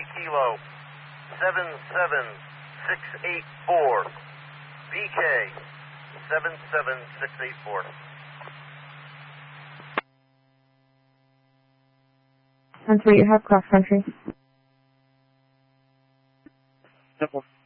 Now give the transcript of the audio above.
Kilo 77684. BK 77684. 10-3, you have cross country. 10-4.